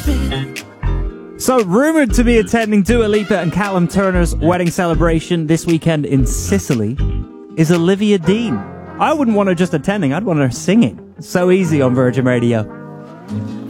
So, rumoured to be attending Dua Lipa and Callum Turner's wedding celebration this weekend in Sicily is Olivia Dean. I wouldn't want her just attending, I'd want her singing. So easy on Virgin Radio.